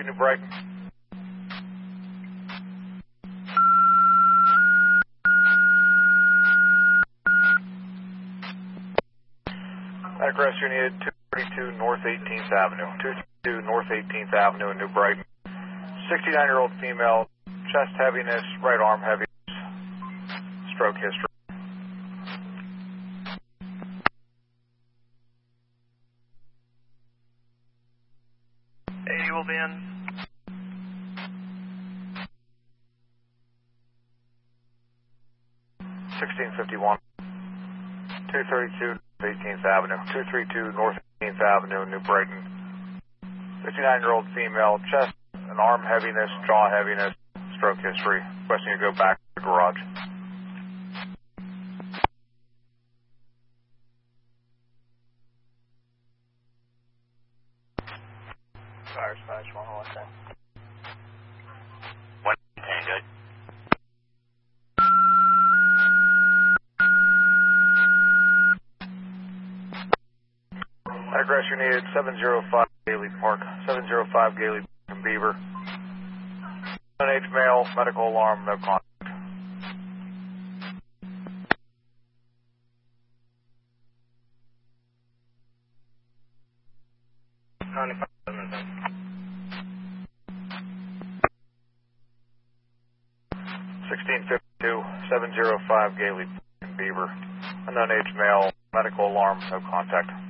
New Brighton. Attic rescue needed 232 North 18th Avenue. 232 North 18th Avenue in New Brighton. 69-year-old female, chest heaviness, right arm heaviness, stroke history. 80 will be in. 1651. 232 18th Avenue. 232 North 18th Avenue, New Brighton. 59-year-old female, chest and arm heaviness, jaw heaviness, stroke history. Requesting you go back to the garage. Fire dispatch 111. 110, good. Attic rescue needed 705 Gailey Park. 705 Gailey Park in Beaver. Age male, medical alarm, no contact. $1652, 705 Gailey in Beaver. Unknown age male, medical alarm, no contact.